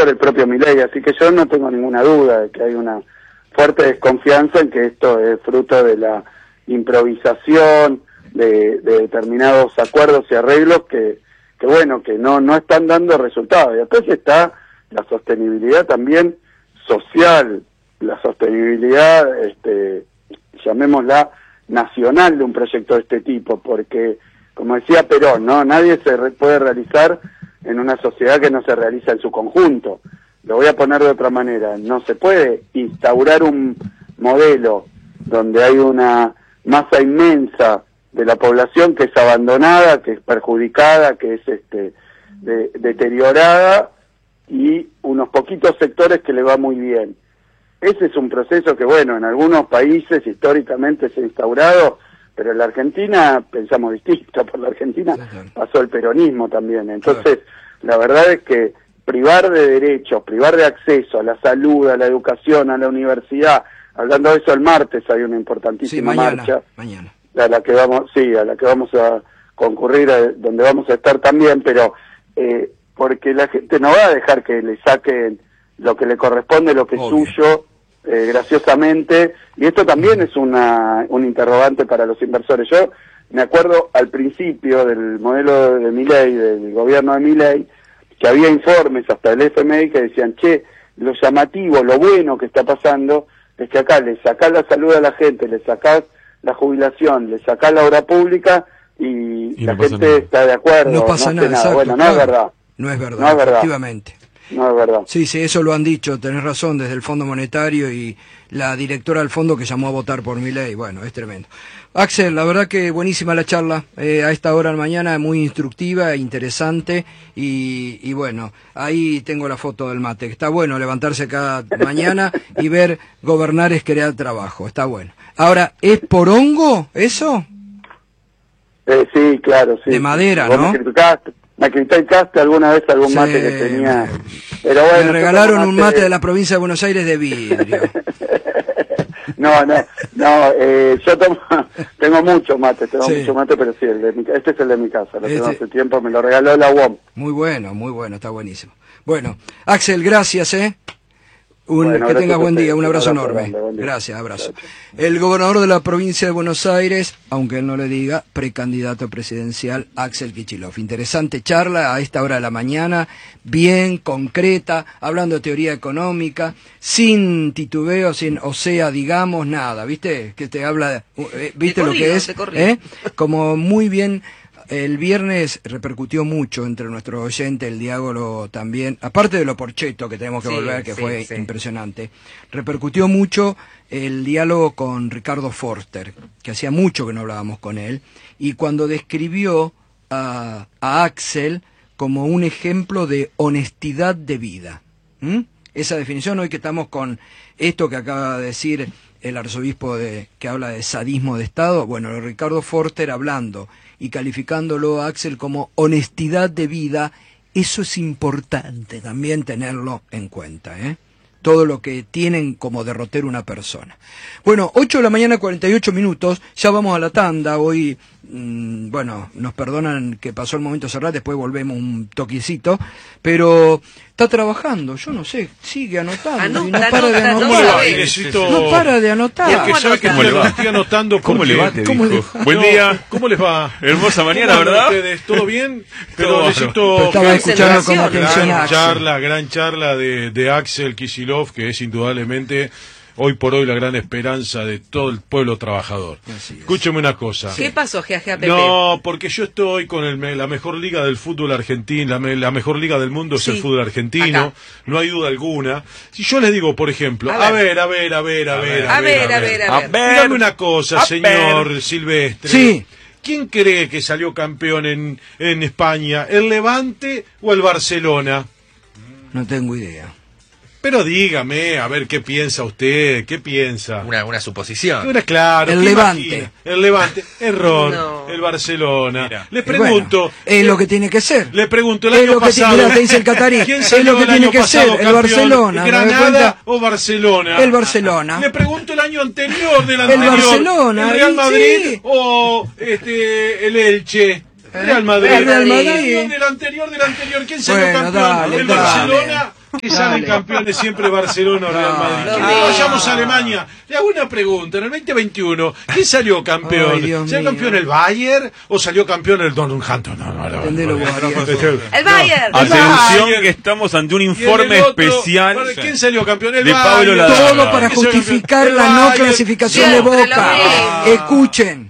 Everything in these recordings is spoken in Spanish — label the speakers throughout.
Speaker 1: por el propio Milei, así que yo no tengo ninguna duda de que hay una fuerte desconfianza en que esto es fruto de la improvisación, de determinados acuerdos y arreglos que bueno, que no están dando resultados. Y después está la sostenibilidad también social, la sostenibilidad, llamémosla, nacional de un proyecto de este tipo, porque, como decía Perón, ¿no? Nadie puede realizar en una sociedad que no se realiza en su conjunto. Lo voy a poner de otra manera, no se puede instaurar un modelo donde hay una masa inmensa de la población que es abandonada, que es perjudicada, que es deteriorada, y unos poquitos sectores que le va muy bien. Ese es un proceso que, bueno, en algunos países históricamente se ha instaurado, pero en la Argentina pensamos distinto. Por la Argentina pasó el peronismo también. Entonces, la verdad es que privar de derechos, privar de acceso a la salud, a la educación, a la universidad, hablando de eso el martes hay una importantísima marcha.
Speaker 2: Mañana.
Speaker 1: A la que vamos a concurrir, donde vamos a estar también, pero porque la gente no va a dejar que le saquen lo que le corresponde, lo que es suyo, graciosamente, y esto también es un interrogante para los inversores. Yo me acuerdo al principio del modelo de Milei, del gobierno de Milei, que había informes hasta el FMI que decían, lo llamativo, lo bueno que está pasando es que acá le sacás la salud a la gente, le sacás la jubilación, le sacás la obra pública y la gente está de acuerdo.
Speaker 2: No pasa nada.
Speaker 1: Exacto, bueno, no es verdad.
Speaker 2: No es verdad, efectivamente.
Speaker 1: No es verdad.
Speaker 2: Sí, eso lo han dicho, tenés razón, desde el Fondo Monetario y la directora del fondo que llamó a votar por Milei. Bueno, es tremendo. Axel, la verdad que buenísima la charla, a esta hora de la mañana, muy instructiva, interesante, y bueno, ahí tengo la foto del mate. Está bueno levantarse cada mañana y ver gobernar es crear trabajo, está bueno. Ahora, ¿es porongo eso?
Speaker 1: Sí, claro, sí.
Speaker 2: De madera, ¿no?
Speaker 1: Me criticaste alguna vez algún mate que tenía. Pero bueno,
Speaker 2: me regalaron un mate de la provincia de Buenos Aires de vidrio.
Speaker 1: No, yo tengo mucho mate, pero sí, este es el de mi casa, lo tengo hace tiempo, me lo regaló la UOM.
Speaker 2: Muy bueno, está buenísimo. Bueno, Axel, gracias, que tengas buen día, un abrazo enorme. Gracias, abrazo. El gobernador de la provincia de Buenos Aires, aunque él no le diga, precandidato presidencial, Axel Kicillof. Interesante charla a esta hora de la mañana, bien concreta, hablando de teoría económica, sin titubeo, digamos, nada, ¿viste? Que te habla, ¿viste lo que es? Como muy bien. El viernes repercutió mucho entre nuestros oyentes el diálogo también, aparte de lo porcheto que tenemos que volver, que fue impresionante, repercutió mucho el diálogo con Ricardo Forster, que hacía mucho que no hablábamos con él, y cuando describió a Axel como un ejemplo de honestidad de vida. Esa definición, hoy que estamos con esto que acaba de decir el arzobispo que habla de sadismo de Estado, bueno, Ricardo Forster hablando y calificándolo a Axel como honestidad de vida, eso es importante también tenerlo en cuenta, todo lo que tienen como derrotero una persona. Bueno, 8 de la mañana, 48 minutos, ya vamos a la tanda. Hoy, bueno, nos perdonan que pasó el momento cerrar, después volvemos un toquecito, pero está trabajando, yo no sé, sigue anotando y no para de anotar. No para de anotar.
Speaker 3: Porque sabe que estoy anotando. ¿Cómo le va? Buen día, ¿cómo les va? Hermosa mañana, ¿verdad? ¿Ustedes? ¿Todo bien? Pero necesito...
Speaker 2: Estaba escuchando con atención a Axel.
Speaker 3: Gran charla de Axel Kicillof, que es indudablemente hoy por hoy la gran esperanza de todo el pueblo trabajador. Escúcheme una cosa.
Speaker 4: ¿Qué pasó, Pepe?
Speaker 3: No, porque yo estoy con la mejor liga del fútbol argentino, la mejor liga del mundo es el fútbol argentino, acá. No hay duda alguna. Si yo les digo, por ejemplo, a ver. Dígame una cosa, señor Silvestre.
Speaker 2: Sí.
Speaker 3: ¿Quién cree que salió campeón en España? ¿El Levante o el Barcelona?
Speaker 2: No tengo idea.
Speaker 3: Pero dígame, a ver, ¿qué piensa usted? ¿Qué piensa?
Speaker 5: Una suposición.
Speaker 3: Claro.
Speaker 2: El Levante.
Speaker 3: El Levante. Error. No. El Barcelona. Mira. Les pregunto.
Speaker 2: Bueno, es lo que tiene que ser.
Speaker 3: Le pregunto, el año pasado.
Speaker 2: Te dice el catarí.
Speaker 3: ¿Quién
Speaker 2: es lo que tiene que ser. El Barcelona.
Speaker 3: ¿Granada o Barcelona?
Speaker 2: El Barcelona.
Speaker 3: Le pregunto el año anterior del
Speaker 2: anterior. El Barcelona.
Speaker 3: ¿El Real Madrid o el Elche? Real Madrid.
Speaker 2: El Real Madrid.
Speaker 3: Del anterior. ¿Quién salió campeón? ¿El Barcelona Que salen campeones siempre Barcelona o Real Madrid. Vayamos a Alemania. Le hago una pregunta. En el 2021, ¿quién salió campeón? ¿Salió campeón el Bayern o salió campeón el Dortmund? No.
Speaker 4: El Bayern.
Speaker 5: Atención que estamos ante un informe especial.
Speaker 3: ¿Quién salió campeón? El
Speaker 5: Bayern.
Speaker 2: Todo para justificar la no clasificación de Boca. Escuchen.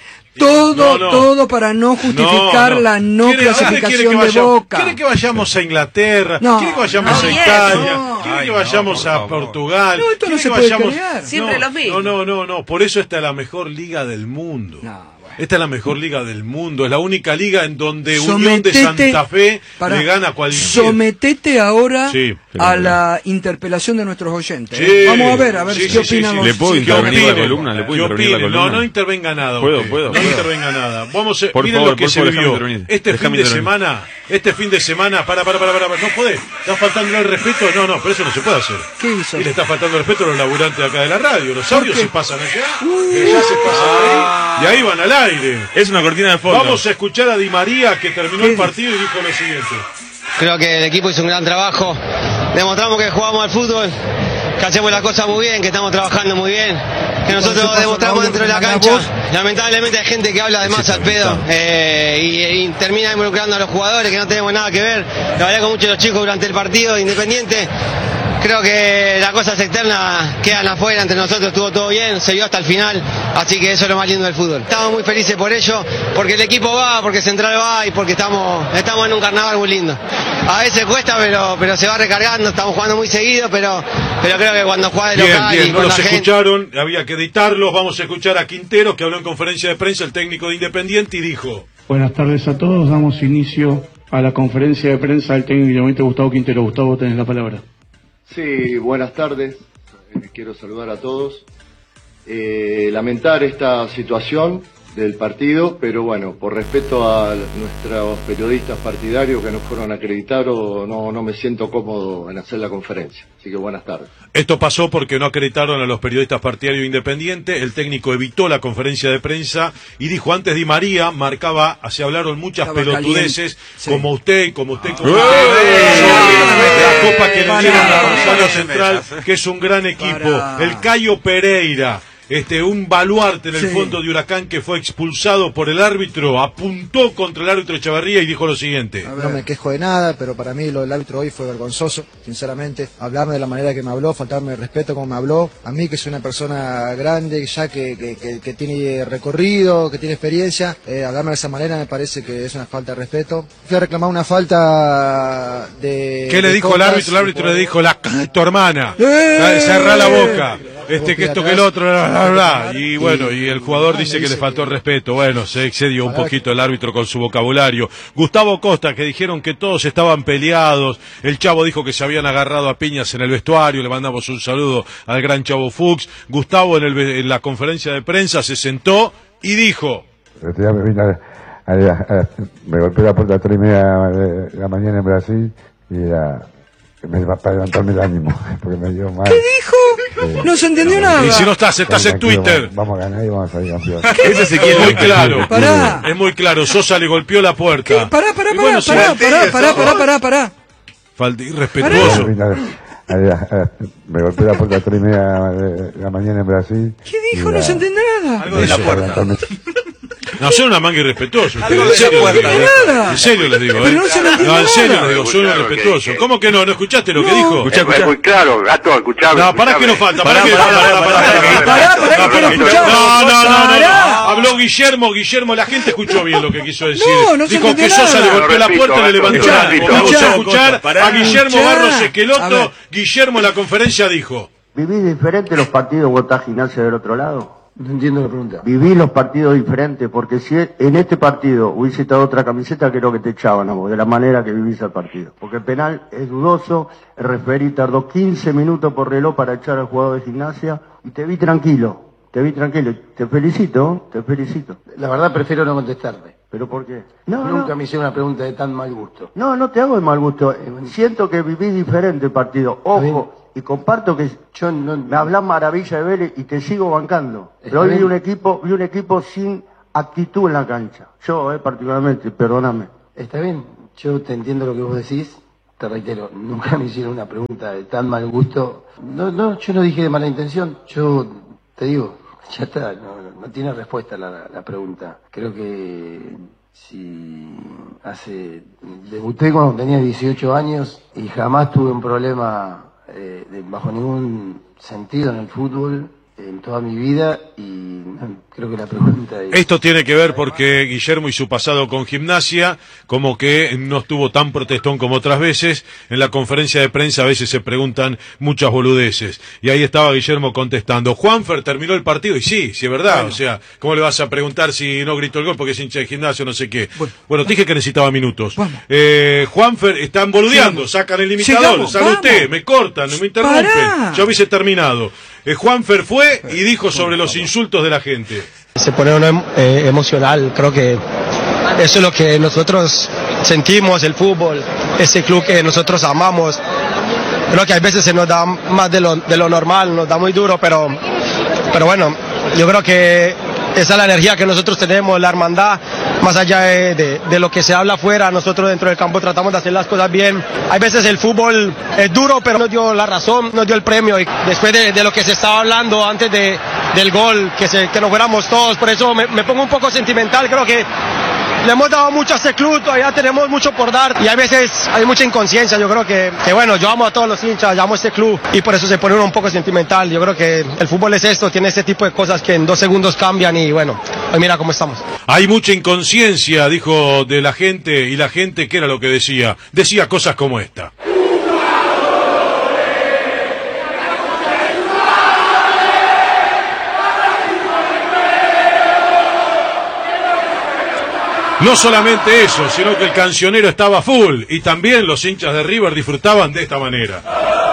Speaker 2: Todo para no justificar la no clasificación de Boca.
Speaker 3: ¿Quiere que vayamos a Inglaterra? ¿Quiere que vayamos a Italia? ¿Quiere que vayamos a Portugal?
Speaker 2: No, esto no se puede creer.
Speaker 4: Siempre los mismos.
Speaker 3: No. Por eso esta es la mejor liga del mundo. Esta es la mejor liga del mundo. Es la única liga en donde Unión de Santa Fe le gana a cualquiera.
Speaker 2: Sometete ahora a la interpelación de nuestros oyentes. Vamos a ver qué opinan.
Speaker 5: ¿Le puedo intervenir la columna?
Speaker 3: No intervenga nada.
Speaker 5: Puedo.
Speaker 3: No intervenga nada. Miren
Speaker 5: favor,
Speaker 3: lo que se vivió. Este fin de semana, para. No puede. ¿Está faltando el respeto? No, pero eso no se puede hacer.
Speaker 2: ¿Qué hizo?
Speaker 3: Y le está faltando el respeto a los laburantes acá de la radio. Los audios se pasan allá. Ya se pasan ahí. Y ahí van al aire.
Speaker 5: Es una cortina de fondo.
Speaker 3: Vamos a escuchar a Di María, que terminó el partido y dijo lo siguiente.
Speaker 6: Creo que el equipo hizo un gran trabajo. Demostramos que jugamos al fútbol, que hacemos las cosas muy bien, que estamos trabajando muy bien, que nosotros demostramos dentro de la cancha. Lamentablemente hay gente que habla de más al pedo y termina involucrando a los jugadores que no tenemos nada que ver. Lo hablé con muchos de los chicos durante el partido de Independiente. Creo que las cosas externas quedan afuera, entre nosotros estuvo todo bien, se vio hasta el final, así que eso es lo más lindo del fútbol. Estamos muy felices por ello, porque el equipo va, porque Central va y porque estamos en un carnaval muy lindo. A veces cuesta, pero se va recargando, estamos jugando muy seguido, pero creo que cuando juega de local
Speaker 3: bien,
Speaker 6: y con
Speaker 3: los
Speaker 6: la
Speaker 3: escucharon, gente... había que editarlos. Vamos a escuchar a Quintero, que habló en conferencia de prensa, el técnico de Independiente, y dijo:
Speaker 7: Buenas tardes a todos, damos inicio a la conferencia de prensa del técnico de Independiente, Gustavo Quintero. Gustavo, tenés la palabra.
Speaker 8: Sí, buenas tardes, quiero saludar a todos, lamentar esta situación del partido, pero bueno, por respeto a nuestros periodistas partidarios que nos fueron acreditados, no me siento cómodo en hacer la conferencia, así que buenas tardes.
Speaker 3: Esto pasó porque no acreditaron a los periodistas partidarios independientes. El técnico evitó la conferencia de prensa y dijo: antes Di María marcaba, se hablaron muchas pelotudeces, como usted, como usted. La copa que le dieron a Rosario Central, que es un gran equipo. El Cayo Pereira, un baluarte en el fondo de Huracán, que fue expulsado por el árbitro, apuntó contra el árbitro Echeverría y dijo lo siguiente:
Speaker 9: no me quejo de nada, pero para mí lo del árbitro hoy fue vergonzoso, sinceramente. Hablarme de la manera que me habló, faltarme el respeto como me habló. A mí, que soy una persona grande, ya que tiene recorrido, que tiene experiencia, hablarme de esa manera me parece que es una falta de respeto. Fui a reclamar una falta de...
Speaker 3: ¿Qué le dijo el árbitro? El árbitro le dijo: tu hermana, cerrá la boca. Que esto que el otro, bla, bla, bla. Y bueno, y el jugador dice que le faltó el respeto. Bueno, se excedió un poquito el árbitro con su vocabulario. Gustavo Costa, que dijeron que todos estaban peleados. El Chavo dijo que se habían agarrado a piñas en el vestuario. Le mandamos un saludo al gran Chavo Fuchs. Gustavo en la conferencia de prensa se sentó y dijo:
Speaker 10: me golpeé la puerta a 3:30 de la mañana en Brasil y para levantarme el ánimo, porque me dio mal.
Speaker 2: ¿Qué dijo? No se entendió nada.
Speaker 3: Y si no estás en Twitter.
Speaker 10: Vamos a ganar y vamos a salir campeón.
Speaker 3: Ese se quiere muy claro. Pará. Es muy claro. Sosa le golpeó la puerta.
Speaker 2: Pará.
Speaker 3: Falta irrespetuoso.
Speaker 10: Me golpeé la puerta a 3:30 de la mañana en Brasil.
Speaker 2: ¿Qué dijo? No se entiende nada.
Speaker 5: Algo de la puerta.
Speaker 3: No, son una manga irrespetuoso.
Speaker 2: En
Speaker 3: serio les digo,
Speaker 2: Pero no se
Speaker 3: en serio les digo, son irrespetuosos. ¿Cómo que no? ¿No escuchaste lo que dijo?
Speaker 11: Es muy claro, gato, escuchame.
Speaker 3: No, pará que nos falta.
Speaker 2: Pará, que quiero escuchar.
Speaker 3: No. Habló Guillermo, la gente escuchó bien lo que quiso decir. Dijo que Sosa le golpeó la puerta y le levantó el ánimo. Vamos a escuchar a Guillermo Barros Esqueloto. Guillermo en la conferencia dijo:
Speaker 12: ¿Vivís diferente los partidos o estás Gimnasia del otro lado?
Speaker 9: No entiendo la pregunta.
Speaker 12: Viví los partidos diferentes, porque si en este partido hubiese estado otra camiseta, creo que te echaban a vos, de la manera que vivís el partido. Porque el penal es dudoso, el referí tardó 15 minutos por reloj para echar al jugador de Gimnasia, y te vi tranquilo. Te felicito.
Speaker 9: La verdad prefiero no contestarme.
Speaker 12: ¿Pero por qué?
Speaker 9: Nunca me hice una pregunta de tan mal gusto.
Speaker 12: No te hago de mal gusto. Siento que viví diferente el partido. Ojo. Y comparto que yo me hablas maravilla de Vélez y te sigo bancando. Pero hoy vi un equipo sin actitud en la cancha. Yo, particularmente, perdóname.
Speaker 9: Está bien, yo te entiendo lo que vos decís,
Speaker 13: te reitero, nunca me hicieron una pregunta de tan mal gusto. No, yo no dije de mala intención, yo te digo, ya está, no tiene respuesta la pregunta. Creo que debuté cuando tenía 18 años y jamás tuve un problema bajo ningún sentido en el fútbol en toda mi vida, y creo que la pregunta es...
Speaker 3: Esto tiene que ver porque Guillermo y su pasado con Gimnasia, como que no estuvo tan protestón como otras veces. En la conferencia de prensa a veces se preguntan muchas boludeces, y ahí estaba Guillermo contestando. Juanfer terminó el partido, y sí, es verdad, bueno. O sea, ¿cómo le vas a preguntar si no gritó el gol porque es hincha de Gimnasia o no sé qué? Bueno, te dije que necesitaba minutos. Juanfer, están boludeando, sacan el limitador, sale usted, me cortan, me interrumpen, ya hubiese terminado. Juanfer fue y dijo sobre los insultos de la gente.
Speaker 14: Se pone uno emocional, creo que eso es lo que nosotros sentimos, el fútbol, ese club que nosotros amamos. Creo que a veces se nos da más de lo normal, nos da muy duro, pero bueno, yo creo que esa es la energía que nosotros tenemos, la hermandad, más allá de lo que se habla afuera, nosotros dentro del campo tratamos de hacer las cosas bien. Hay veces el fútbol es duro, pero nos dio la razón, nos dio el premio, y después de lo que se estaba hablando antes del gol, que nos fuéramos todos, por eso me pongo un poco sentimental. Creo que le hemos dado mucho a este club, todavía tenemos mucho por dar, y a veces hay mucha inconsciencia. Yo creo que bueno, yo amo a todos los hinchas, yo amo a este club, y por eso se pone uno un poco sentimental. Yo creo que el fútbol es esto, tiene este tipo de cosas que en 2 segundos cambian, y bueno, hoy mira cómo estamos.
Speaker 3: Hay mucha inconsciencia, dijo, de la gente, y la gente, ¿qué era lo que decía? Decía cosas como esta. No solamente eso, sino que el cancionero estaba full, y también los hinchas de River disfrutaban de esta manera.